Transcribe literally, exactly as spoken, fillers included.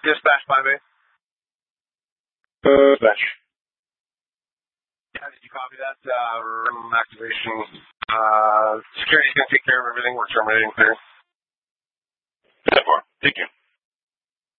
Dispatch five A. Uh, dispatch. Yeah, did you copy that? Uh, room activation. Uh, security's going to take care of everything. We're terminating clear. ten four. Thank you.